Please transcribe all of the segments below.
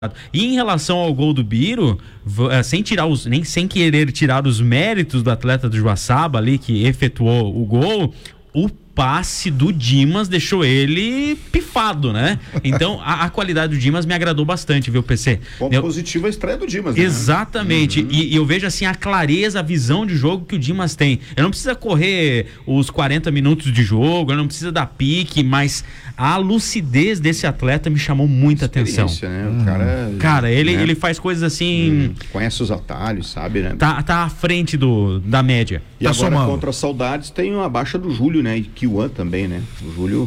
E em relação ao gol do Biro, sem querer tirar os méritos do atleta do Joaçaba ali que efetuou o gol, o passe do Dimas deixou ele pifado, né? Então a qualidade do Dimas me agradou bastante, viu, PC? Ponto positivo a estreia do Dimas, né? Exatamente. E eu vejo assim a clareza, a visão de jogo que o Dimas tem. Ele não precisa correr os 40 minutos de jogo, ele não precisa dar pique, mas a lucidez desse atleta me chamou muita atenção. Né? O cara, ele faz coisas assim. Conhece os atalhos, sabe, né? Tá à frente da média. E tá agora contra as Saudades tem uma baixa do Júlio, né? E Kiwan também, né? O Júlio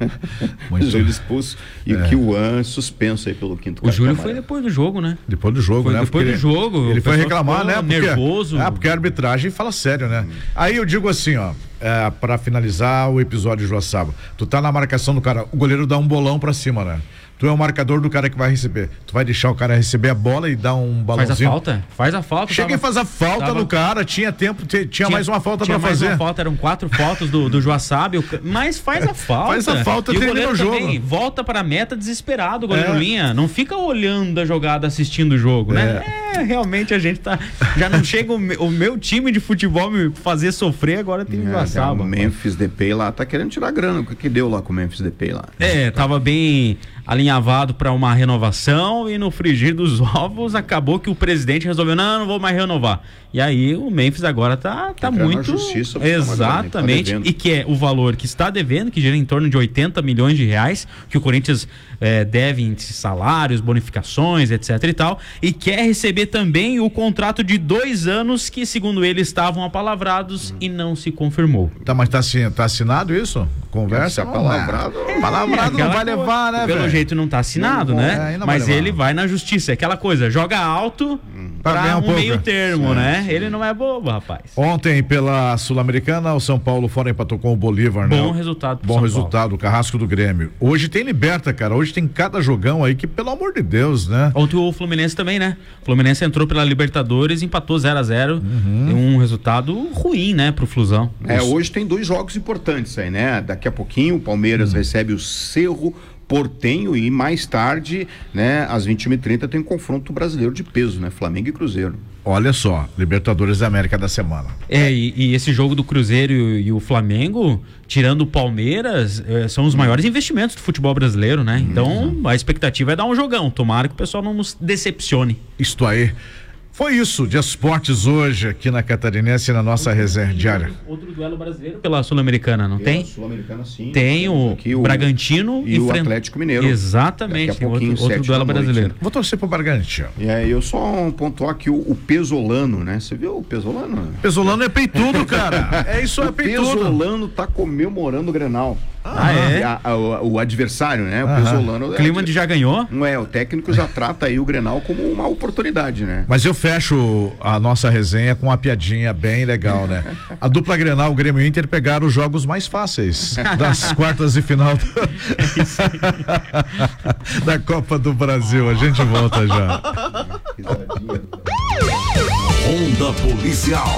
expulso e o Kiwan suspenso aí pelo quinto. O Júlio foi depois do jogo, né? Depois do jogo, né? Depois do jogo. Ele foi reclamar, né? Nervoso. Porque a arbitragem fala sério, né? Aí eu digo assim, ó. Pra finalizar o episódio de Joaçaba, tu tá na marcação do cara, o goleiro dá um bolão pra cima, né? Tu é o marcador do cara que vai receber. Tu vai deixar o cara receber a bola e dar um balãozinho. Faz a falta. Chega e faz a falta no cara. Tinha tempo, tinha mais uma falta pra fazer. Mais uma falta, eram 4 faltas do Joaçaba, mas faz a falta. Faz a falta, termina o jogo. Também volta pra meta desesperado, o goleiro Linha. Não fica olhando a jogada, assistindo o jogo, né? Realmente a gente já não chega o meu time de futebol me fazer sofrer, agora tem o Joaçaba. O Memphis Depay lá tá querendo tirar grana. O que deu lá com o Memphis Depay lá? Tava bem alinhavado para uma renovação e no frigir dos ovos acabou que o presidente resolveu, não vou mais renovar. E aí o Memphis agora tá muito justiça, exatamente, e que é o valor que está devendo, que gira em torno de 80 milhões de reais, que o Corinthians deve em salários, bonificações, etc e tal, e quer receber também o contrato de 2 anos que, segundo ele, estavam apalavrados e não se confirmou. Mas tá assinado isso? Conversa? Palavrado não vai levar, né? Pelo jeito não tá assinado, né? Mas ele vai na justiça. Aquela coisa, joga alto pra um meio termo, né? Ele não é bobo, rapaz. Ontem, pela Sul-Americana, o São Paulo fora empatou com o Bolívar, né? Bom resultado. Bom resultado, o Carrasco do Grêmio. Hoje tem Liberta, cara. Hoje tem cada jogão aí que, pelo amor de Deus, né? Ontem o Fluminense também, né? O Fluminense entrou pela Libertadores, empatou 0-0. Um resultado ruim, né, pro Flusão. Hoje tem 2 jogos importantes aí, né? Daqui a pouquinho o Palmeiras recebe o Cerro Porteño e mais tarde, né, às 21h30 tem um confronto brasileiro de peso, né? Flamengo e Cruzeiro. Olha só, Libertadores da América da semana. E esse jogo do Cruzeiro e o Flamengo, tirando o Palmeiras, são os maiores investimentos do futebol brasileiro, né? Então, a expectativa é dar um jogão. Tomara que o pessoal não nos decepcione. Isto aí. Foi isso de esportes hoje aqui na Catarinense, na nossa resenha diária. Outro duelo brasileiro pela Sul-Americana, não tem? Sul-Americana, sim. Tem o Bragantino e o Atlético Mineiro. Exatamente, tem outro duelo brasileiro. Vou torcer pro Bragantino. E aí eu só pontuar aqui o Pesolano, né? Você viu o Pesolano? Pesolano é peitudo, cara. É isso, é peitudo. O Pesolano tá comemorando o Grenal. O adversário, né? O Pesolano. O clima de já ganhou? Não é, o técnico já trata aí o Grenal como uma oportunidade, né? Mas eu fecho a nossa resenha com uma piadinha bem legal, né? A dupla Grenal, o Grêmio e o Inter pegaram os jogos mais fáceis das quartas de final da Copa do Brasil. A gente volta já. Onda Policial.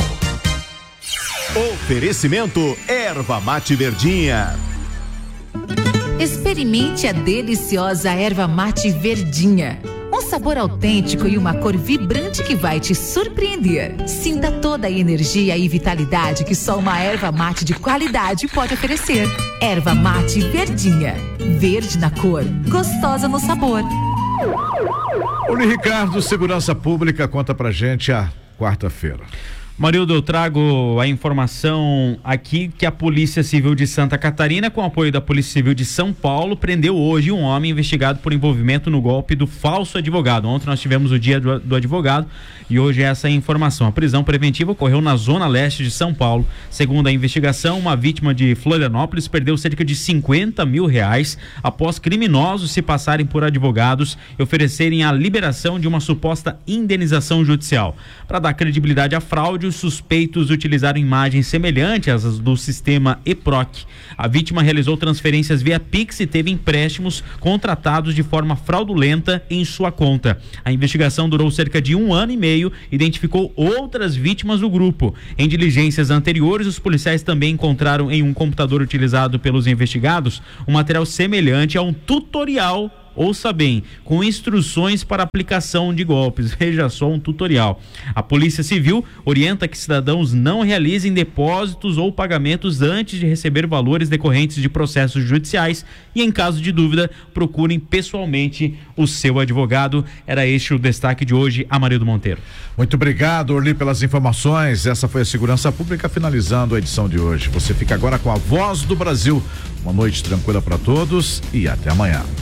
Oferecimento Erva Mate Verdinha. Experimente a deliciosa Erva Mate Verdinha. Um sabor autêntico e uma cor vibrante que vai te surpreender. Sinta toda a energia e vitalidade que só uma erva mate de qualidade pode oferecer. Erva Mate Verdinha. Verde na cor, gostosa no sabor. O Ricardo, Segurança Pública, conta pra gente a quarta-feira. Marildo, eu trago a informação aqui que a Polícia Civil de Santa Catarina, com apoio da Polícia Civil de São Paulo, prendeu hoje um homem investigado por envolvimento no golpe do falso advogado. Ontem nós tivemos o dia do advogado e hoje essa é a informação. A prisão preventiva ocorreu na zona leste de São Paulo. Segundo a investigação, uma vítima de Florianópolis perdeu cerca de 50 mil reais após criminosos se passarem por advogados e oferecerem a liberação de uma suposta indenização judicial. Para dar credibilidade à fraude, os suspeitos utilizaram imagens semelhantes às do sistema EPROC. A vítima realizou transferências via Pix e teve empréstimos contratados de forma fraudulenta em sua conta. A investigação durou cerca de 1 ano e meio, identificou outras vítimas do grupo. Em diligências anteriores, os policiais também encontraram em um computador utilizado pelos investigados um material semelhante a um tutorial ouça bem, com instruções para aplicação de golpes. Veja só um tutorial. A Polícia Civil orienta que cidadãos não realizem depósitos ou pagamentos antes de receber valores decorrentes de processos judiciais e, em caso de dúvida, procurem pessoalmente o seu advogado. Era este o destaque de hoje, Amarildo Monteiro. Muito obrigado, Orli, pelas informações. Essa foi a Segurança Pública finalizando a edição de hoje. Você fica agora com a Voz do Brasil. Uma noite tranquila para todos e até amanhã.